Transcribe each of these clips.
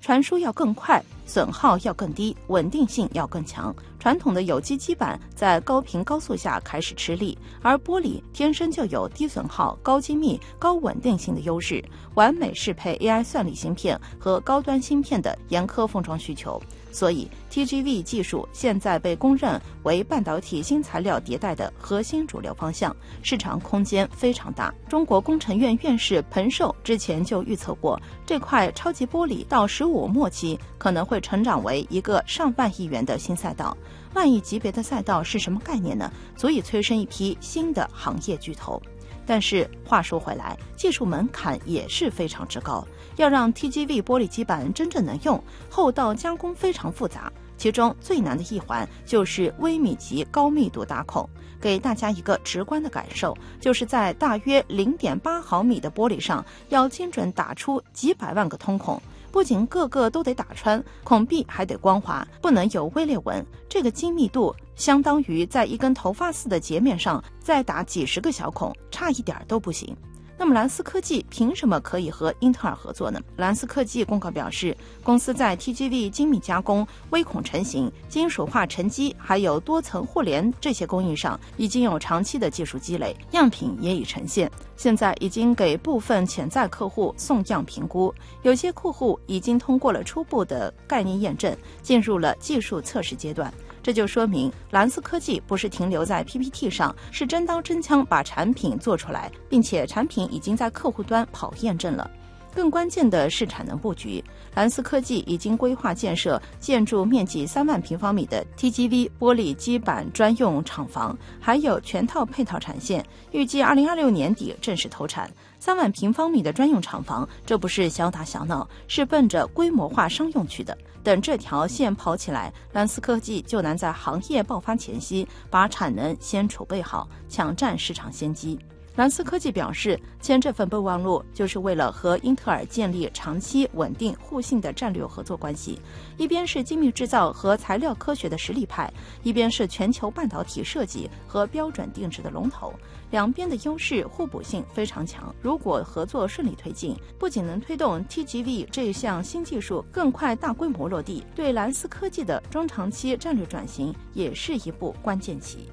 传输要更快，损耗要更低，稳定性要更强。传统的有机基板在高频高速下开始吃力，而玻璃天生就有低损耗、高精密、高稳定性的优势，完美适配 AI 算力芯片和高端芯片的严苛封装需求。所以 TGV 技术现在被公认为半导体新材料迭代的核心主流方向，市场空间非常大。中国工程院院士彭寿之前就预测过，这块超级玻璃到15末期可能会成长为一个上万亿元的新赛道。万亿级别的赛道是什么概念呢？足以催生一批新的行业巨头。但是话说回来，技术门槛也是非常之高，要让 TGV 玻璃基板真正能用，后道加工非常复杂，其中最难的一环就是微米级高密度打孔。给大家一个直观的感受，就是在大约 0.8 毫米的玻璃上要精准打出几百万个通孔，不仅个个都得打穿，孔壁还得光滑，不能有微裂纹。这个精密度相当于在一根头发丝的截面上再打几十个小孔，差一点都不行。那么蓝思科技凭什么可以和英特尔合作呢？蓝思科技公告表示，公司在 TGV 精密加工、微孔成型、金属化沉积还有多层互联这些工艺上已经有长期的技术积累，样品也已呈现，现在已经给部分潜在客户送样评估，有些客户已经通过了初步的概念验证，进入了技术测试阶段。这就说明蓝思科技不是停留在 PPT 上，是真刀真枪把产品做出来，并且产品已经在客户端跑验证了。更关键的是产能布局，蓝思科技已经规划建设建筑面积3万平方米的 TGV 玻璃基板专用厂房，还有全套配套产线，预计2026年底正式投产。3万平方米的专用厂房，这不是小打小闹，是奔着规模化商用去的。等这条线跑起来，蓝思科技就能在行业爆发前夕把产能先储备好，抢占市场先机。蓝思科技表示，签这份备忘录就是为了和英特尔建立长期稳定互信的战略合作关系，一边是精密制造和材料科学的实力派，一边是全球半导体设计和标准定制的龙头，两边的优势互补性非常强。如果合作顺利推进，不仅能推动 TGV 这项新技术更快大规模落地，对蓝思科技的中长期战略转型也是一步关键棋。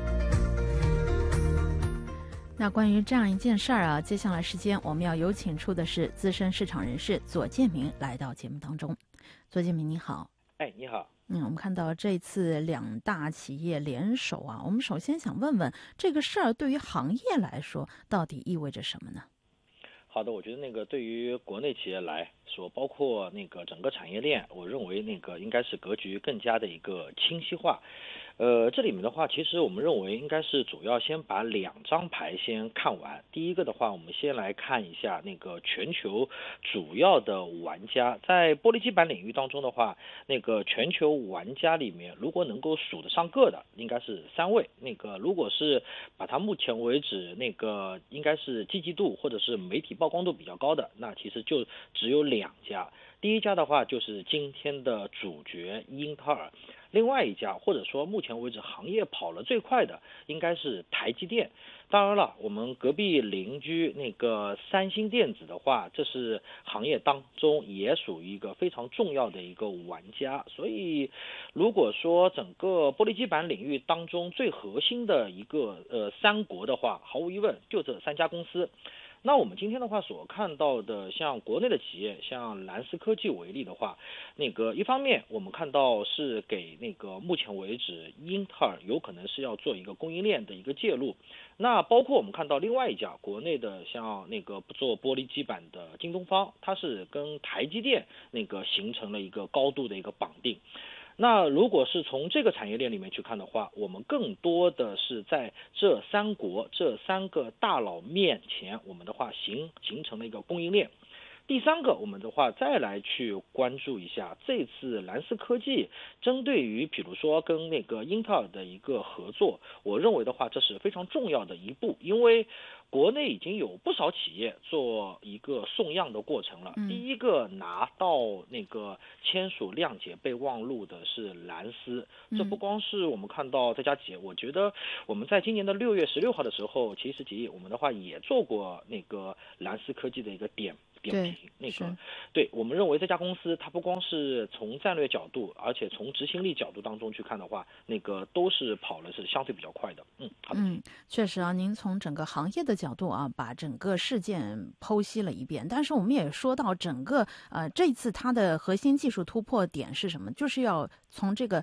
那关于这样一件事儿啊，接下来时间我们要有请出的是资深市场人士左建明来到节目当中。左建明你好。 你好。 我们看到这次两大企业联手啊，我们首先想问问这个事儿对于行业来说到底意味着什么呢？ 好的，我觉得对于国内企业来说，包括整个产业链，我认为应该是格局更加的一个清晰化。这里面的话，其实我们认为应该是主要先把2张牌先看完。第一个的话，我们先来看一下全球主要的玩家，在玻璃基板领域当中的话，全球玩家里面，如果能够数得上个的，应该是3位。如果是把它目前为止应该是积极度或者是媒体曝光度比较高的，那其实就只有2家。第一家的话就是今天的主角英特尔，另外一家或者说目前为止行业跑了最快的应该是台积电。当然了，我们隔壁邻居三星电子的话，这是行业当中也属于一个非常重要的一个玩家。所以如果说整个玻璃基板领域当中最核心的一个3国的话，毫无疑问就这3家公司。那我们今天的话所看到的，像国内的企业，像蓝思科技为例的话，一方面我们看到是给目前为止英特尔有可能是要做一个供应链的一个介入。那包括我们看到另外一家国内的像做玻璃基板的京东方，它是跟台积电形成了一个高度的一个绑定。那如果是从这个产业链里面去看的话，我们更多的是在这3国这3个大佬面前，我们的话形成了一个供应链。第3个，我们的话再来去关注一下这次蓝思科技针对于比如说跟英特尔的一个合作，我认为的话这是非常重要的一步，因为国内已经有不少企业做一个送样的过程了。第一个拿到签署谅解备忘录的是蓝思，这不光是我们看到这家企业，我觉得我们在今年的6月16号的时候，其实我们的话也做过蓝思科技的一个点点评。对我们认为这家公司它不光是从战略角度，而且从执行力角度当中去看的话，都是跑了是相对比较快的。好的。 确实啊，您从整个行业的角度啊，把整个事件剖析了一遍。但是我们也说到整个这次它的核心技术突破点是什么？就是要从这个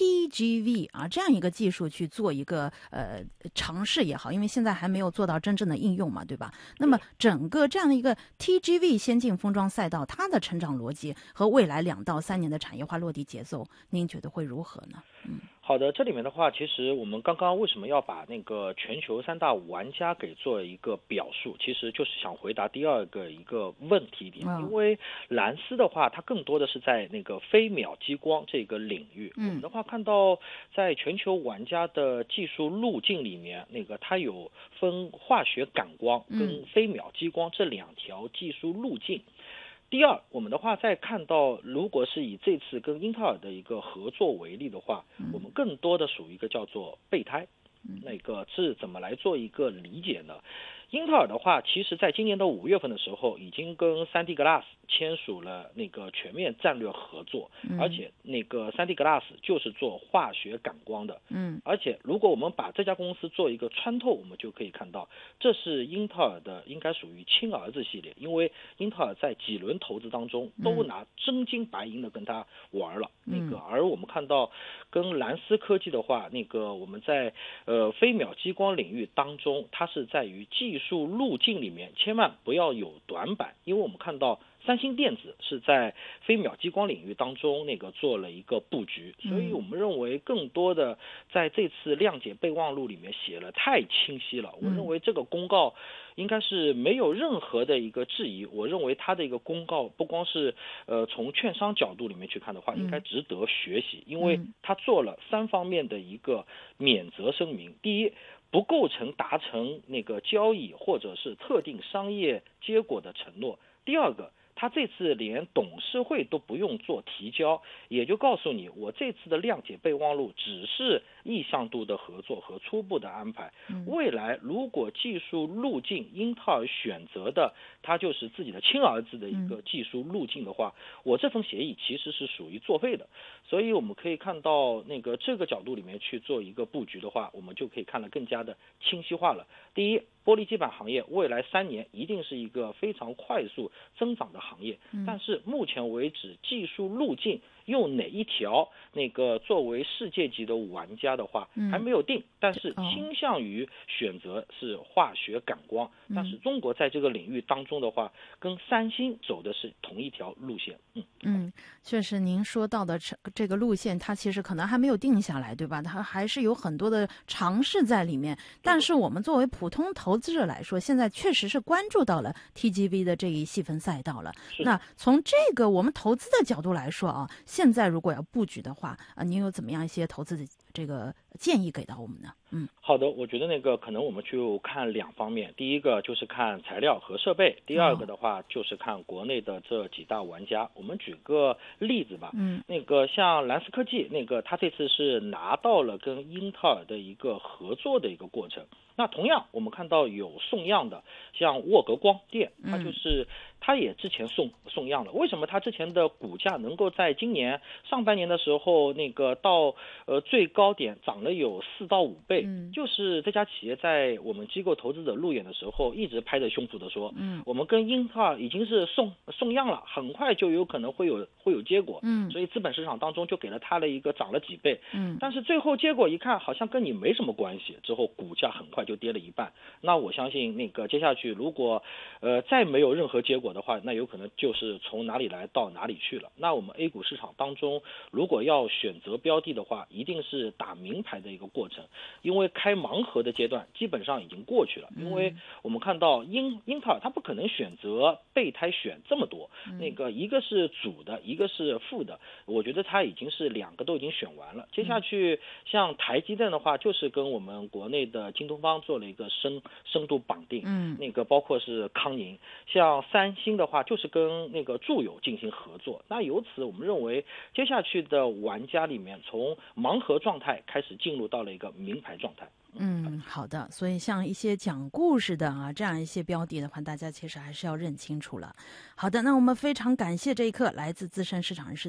TGV 啊这样一个技术去做一个尝试也好，因为现在还没有做到真正的应用嘛，对吧？那么整个这样的一个 TGV 先进封装赛道，它的成长逻辑和未来2到3年的产业化落地节奏，您觉得会如何呢？ 好的，这里面的话，其实我们刚刚为什么要把全球3大玩家给做一个表述，其实就是想回答第二个一个问题点。因为蓝思的话，它更多的是在飞秒激光这个领域。我们的话看到，在全球玩家的技术路径里面，它有分化学感光跟飞秒激光这2条技术路径。第二，我们的话再看到，如果是以这次跟英特尔的一个合作为例的话，我们更多的属于一个叫做备胎，是怎么来做一个理解呢？英特尔的话，其实在今年的5月份的时候，已经跟3D Glass 签署了全面战略合作，而且3D Glass 就是做化学感光的，而且如果我们把这家公司做一个穿透，我们就可以看到，这是英特尔的应该属于亲儿子系列，因为英特尔在几轮投资当中都拿真金白银的跟他玩了，而我们看到跟蓝思科技的话，我们在飞秒激光领域当中，它是在于技术路径里面千万不要有短板，因为我们看到三星电子是在飞秒激光领域当中做了一个布局，所以我们认为更多的在这次谅解备忘录里面写了太清晰了，我认为这个公告应该是没有任何的一个质疑，我认为它的一个公告不光是从券商角度里面去看的话，应该值得学习，因为它做了3方面的一个免责声明。第一，不构成达成交易或者是特定商业结果的承诺。第二个，他这次连董事会都不用做提交，也就告诉你，我这次的谅解备忘录只是意向度的合作和初步的安排。未来如果技术路径英特尔选择的，它就是自己的亲儿子的一个技术路径的话，我这份协议其实是属于作废的。所以我们可以看到这个角度里面去做一个布局的话，我们就可以看得更加的清晰化了。第一，玻璃基板行业未来3年一定是一个非常快速增长的行业，但是目前为止技术路径用哪一条作为世界级的玩家的话还没有定，但是倾向于选择是化学感光，但是中国在这个领域当中的话，跟三星走的是同一条路线。 确实您说到的这个路线，它其实可能还没有定下来，对吧？它还是有很多的尝试在里面。但是我们作为普通投资者来说，现在确实是关注到了 TGV 的这一细分赛道了。那从这个我们投资的角度来说啊，现在如果要布局的话您有怎么样一些投资的这个建议给到我们呢？ 好的，我觉得可能我们就看2方面，第一个就是看材料和设备，第二个的话就是看国内的这几大玩家。我们举个例子吧，像蓝思科技它这次是拿到了跟英特尔的一个合作的一个过程。那同样我们看到有送样的，像沃格光电，它也之前送样了。为什么它之前的股价能够在今年上半年的时候到最高点涨了有4到5倍？就是这家企业在我们机构投资者路演的时候一直拍着胸脯的说，我们跟英特尔已经是送样了，很快就有可能会有结果。所以资本市场当中就给了它了一个涨了几倍。但是最后结果一看好像跟你没什么关系，之后股价很快就跌了一半。那我相信接下去如果再没有任何结果的话，那有可能就是从哪里来到哪里去了。那我们 A 股市场当中如果要选择标的的话，一定是打明牌的一个过程，因为开盲盒的阶段基本上已经过去了。因为我们看到英特尔它不可能选择备胎选这么多，一个是主的，一个是副的，我觉得它已经是2个都已经选完了。接下去像台积电的话，就是跟我们国内的京东方做了一个深度绑定，包括是康宁。像三星的话就是跟住友进行合作。那由此我们认为接下去的玩家里面，从盲盒状态开始进入到了一个明牌状态。 好的。所以像一些讲故事的这样一些标的的话，大家其实还是要认清楚了。好的，那我们非常感谢这一刻来自资深市场人士